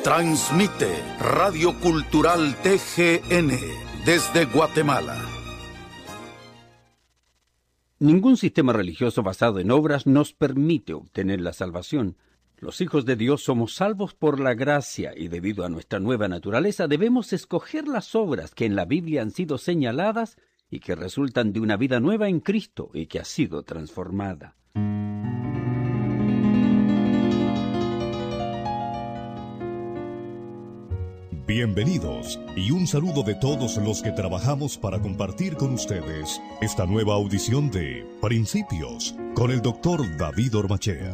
Transmite Radio Cultural TGN desde Guatemala. Ningún sistema religioso basado en obras nos permite obtener la salvación. Los hijos de Dios somos salvos por la gracia y debido a nuestra nueva naturaleza debemos escoger las obras que en la Biblia han sido señaladas y que resultan de una vida nueva en Cristo y que ha sido transformada. Bienvenidos y un saludo de todos los que trabajamos para compartir con ustedes esta nueva audición de Principios con el Dr. David Ormachea.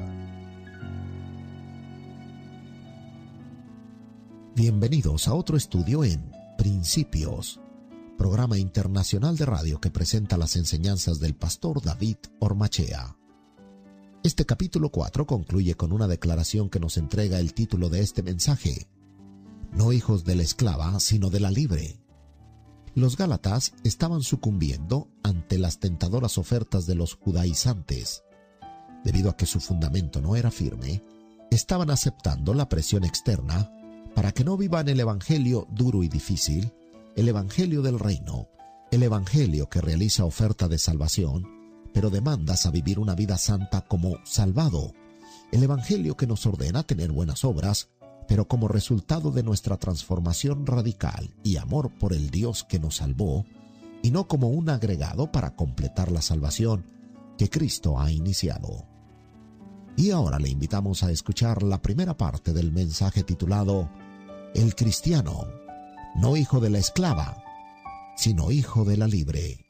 Bienvenidos a otro estudio en Principios, programa internacional de radio que presenta las enseñanzas del pastor David Ormachea. Este capítulo 4 concluye con una declaración que nos entrega el título de este mensaje: no hijos de la esclava, sino de la libre. Los gálatas estaban sucumbiendo ante las tentadoras ofertas de los judaizantes. Debido a que su fundamento no era firme, estaban aceptando la presión externa para que no vivan el evangelio duro y difícil, el evangelio del reino, el evangelio que realiza oferta de salvación, pero demandas a vivir una vida santa como salvado, el evangelio que nos ordena tener buenas obras, pero como resultado de nuestra transformación radical y amor por el Dios que nos salvó, y no como un agregado para completar la salvación que Cristo ha iniciado. Y ahora le invitamos a escuchar la primera parte del mensaje titulado El cristiano, no hijo de la esclava, sino hijo de la libre.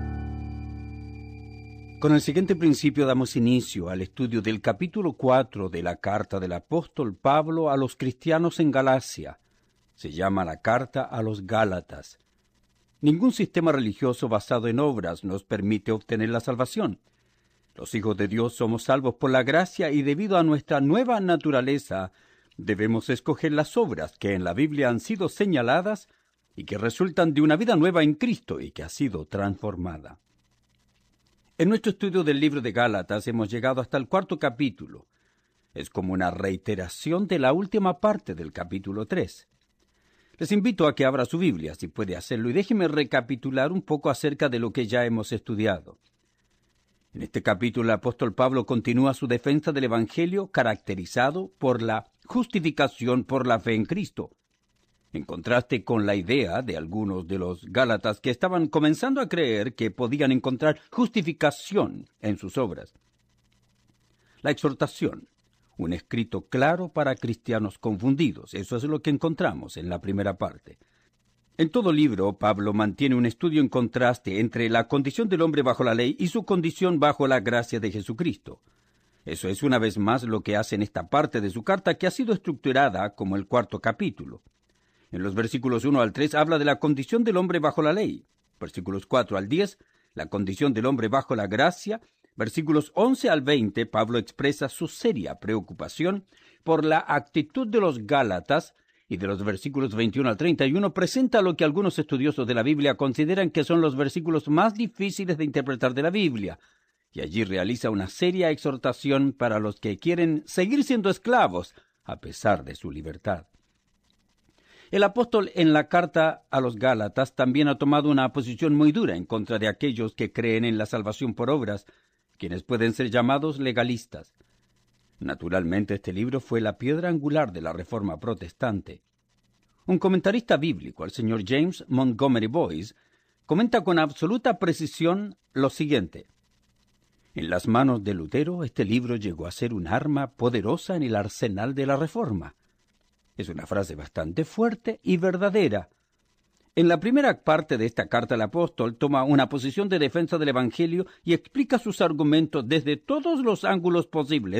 Con el siguiente principio damos inicio al estudio del capítulo 4 de la carta del apóstol Pablo a los cristianos en Galacia. Se llama la carta a los Gálatas. Ningún sistema religioso basado en obras nos permite obtener la salvación. Los hijos de Dios somos salvos por la gracia y debido a nuestra nueva naturaleza debemos escoger las obras que en la Biblia han sido señaladas y que resultan de una vida nueva en Cristo y que ha sido transformada. En nuestro estudio del libro de Gálatas hemos llegado hasta el 4º capítulo. Es como una reiteración de la última parte del capítulo 3. Les invito a que abra su Biblia, si puede hacerlo, y déjeme recapitular un poco acerca de lo que ya hemos estudiado. En este capítulo el apóstol Pablo continúa su defensa del Evangelio caracterizado por la justificación por la fe en Cristo, en contraste con la idea de algunos de los gálatas que estaban comenzando a creer que podían encontrar justificación en sus obras. La exhortación, un escrito claro para cristianos confundidos, eso es lo que encontramos en la primera parte. En todo libro, Pablo mantiene un estudio en contraste entre la condición del hombre bajo la ley y su condición bajo la gracia de Jesucristo. Eso es una vez más lo que hace en esta parte de su carta, que ha sido estructurada como el 4º capítulo. En los versículos 1 al 3 habla de la condición del hombre bajo la ley. Versículos 4 al 10, la condición del hombre bajo la gracia. Versículos 11 al 20, Pablo expresa su seria preocupación por la actitud de los gálatas, y de los versículos 21 al 31 presenta lo que algunos estudiosos de la Biblia consideran que son los versículos más difíciles de interpretar de la Biblia, y allí realiza una seria exhortación para los que quieren seguir siendo esclavos a pesar de su libertad. El apóstol en la carta a los Gálatas también ha tomado una posición muy dura en contra de aquellos que creen en la salvación por obras, quienes pueden ser llamados legalistas. Naturalmente, este libro fue la piedra angular de la Reforma protestante. Un comentarista bíblico, el señor James Montgomery Boyce, comenta con absoluta precisión lo siguiente: en las manos de Lutero, este libro llegó a ser un arma poderosa en el arsenal de la Reforma. Es una frase bastante fuerte y verdadera. En la primera parte de esta carta el apóstol toma una posición de defensa del Evangelio y explica sus argumentos desde todos los ángulos posibles